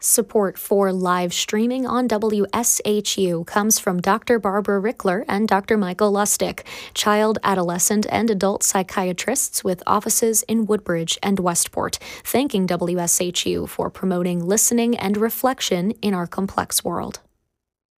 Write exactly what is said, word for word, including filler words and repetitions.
Support for live streaming on W S H U comes from Doctor Barbara Rickler and Doctor Michael Lustig, child, adolescent, and adult psychiatrists with offices in Woodbridge and Westport, thanking W S H U for promoting listening and reflection in our complex world.